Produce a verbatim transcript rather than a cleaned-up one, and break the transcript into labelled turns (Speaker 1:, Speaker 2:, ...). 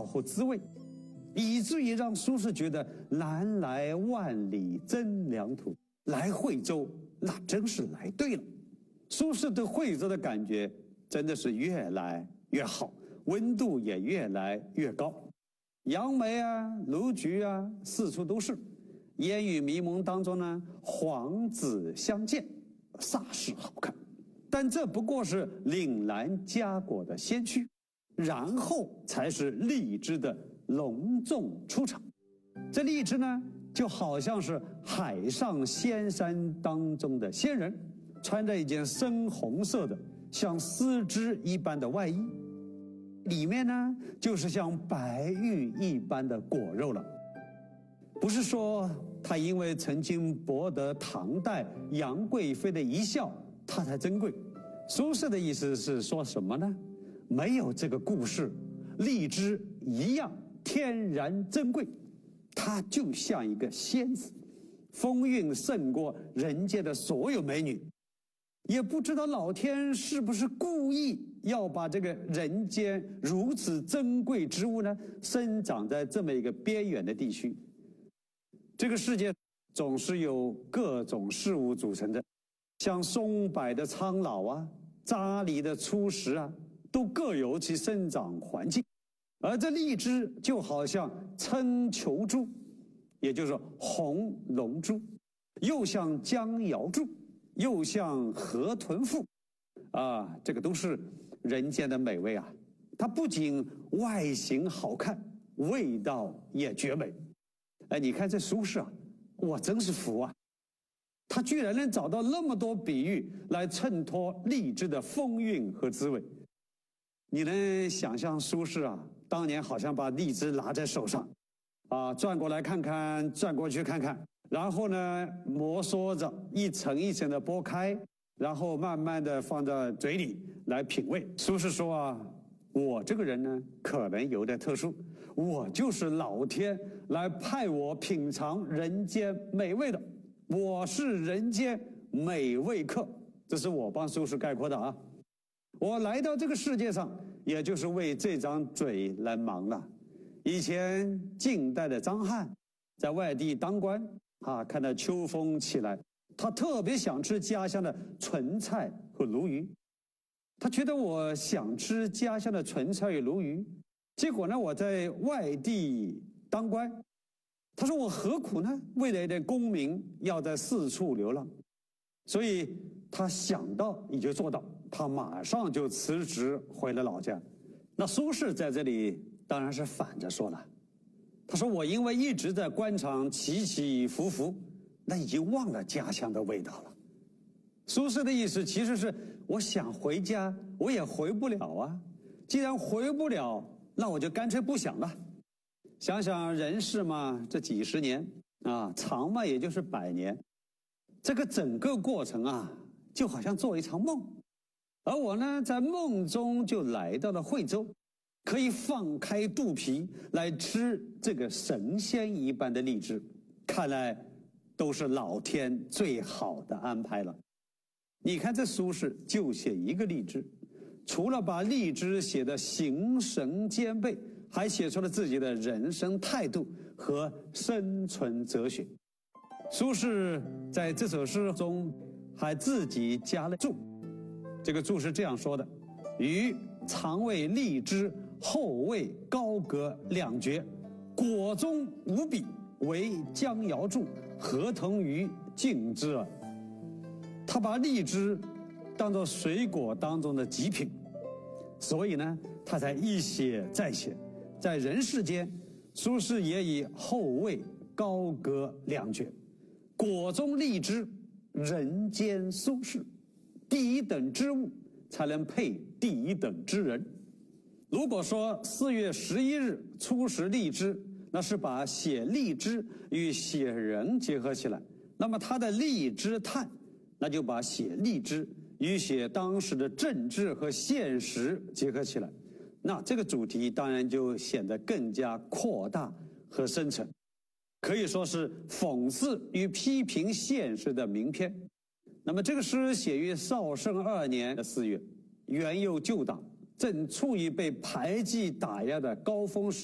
Speaker 1: 和滋味，以至于让苏轼觉得南来万里真良土，来惠州那真是来对了。苏轼对惠州的感觉真的是越来越好，温度也越来越高，杨梅啊、卢橘啊，四处都是。烟雨迷蒙当中呢，黄紫相间，煞是好看。但这不过是岭南佳果的先驱，然后才是荔枝的隆重出场。这荔枝呢，就好像是海上仙山当中的仙人，穿着一件深红色的像丝织一般的外衣，里面呢就是像白玉一般的果肉了。不是说它因为曾经博得唐代杨贵妃的一笑它才珍贵，苏轼的意思是说什么呢？没有这个故事，荔枝一样天然珍贵，它就像一个仙子，风韵胜过人间的所有美女。也不知道老天是不是故意要把这个人间如此珍贵之物呢，生长在这么一个边远的地区。这个世界总是由各种事物组成的，像松柏的苍老啊，扎梨的粗实啊，都各有其生长环境。而这荔枝就好像称球珠，也就是红龙珠，又像江瑶柱，又像河豚腹，啊，这个都是人间的美味啊！它不仅外形好看，味道也绝美。哎，你看这苏轼啊，我真是服啊！他居然能找到那么多比喻来衬托荔枝的风韵和滋味。你能想象苏轼啊，当年好像把荔枝拿在手上，啊，转过来看看，转过去看看，然后呢，摩挲着一层一层的剥开，然后慢慢的放在嘴里来品味。苏轼说啊，我这个人呢，可能有点特殊，我就是老天来派我品尝人间美味的，我是人间美味客，这是我帮苏轼概括的啊。我来到这个世界上，也就是为这张嘴来忙了。以前晋代的张翰在外地当官啊，看到秋风起来，他特别想吃家乡的莼菜和鲈鱼。他觉得我想吃家乡的莼菜与鲈鱼，结果呢，我在外地当官，他说我何苦呢？为了一点功名，要在四处流浪。所以他想到你就做到，他马上就辞职回了老家。那苏轼在这里当然是反着说了，他说我因为一直在官场起起伏伏，那已经忘了家乡的味道了。苏轼的意思其实是我想回家，我也回不了啊。既然回不了，那我就干脆不想了。想想人世嘛，这几十年啊，长嘛也就是百年，这个整个过程啊，就好像做一场梦。而我呢，在梦中就来到了惠州，可以放开肚皮来吃这个神仙一般的荔枝，看来都是老天最好的安排了。你看这苏轼就写一个荔枝，除了把荔枝写得形神兼备，还写出了自己的人生态度和生存哲学。苏轼在这首诗中还自己加了注，这个注是这样说的：余常谓荔枝后味高阁两绝，果中无比，惟江瑶柱、河豚鱼尽之耳。他把荔枝当作水果当中的极品，所以呢，他才一写再写。在人世间，苏轼也以后味高阁两绝，果中荔枝，人间苏轼。第一等之物才能配第一等之人。如果说四月十一日初识荔枝，那是把写荔枝与写人结合起来，那么他的荔枝叹，那就把写荔枝与写当时的政治和现实结合起来，那这个主题当然就显得更加扩大和深沉，可以说是讽刺与批评现实的名篇。那么这个诗写于绍圣二年的四月，元佑旧党正处于被排挤打压的高峰时，